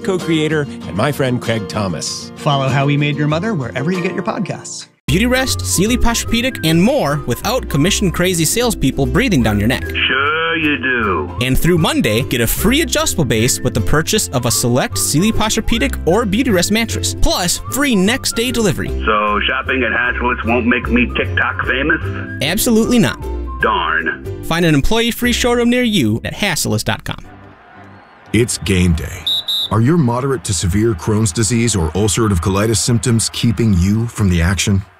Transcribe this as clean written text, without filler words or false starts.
co-creator, and my friend Craig Thomas. Follow How We Made Your Mother wherever you get your podcasts. Beautyrest, Sealy Posturepedic, and more without commission-crazy salespeople breathing down your neck. Sure you do. And through Monday, get a free adjustable base with the purchase of a select Sealy Posturepedic or Beautyrest mattress, plus free next-day delivery. So shopping at Haslowitz won't make me TikTok famous? Absolutely not. Darn. Find an employee-free showroom near you at Haslowitz.com. It's game day. Are your moderate to severe Crohn's disease or ulcerative colitis symptoms keeping you from the action?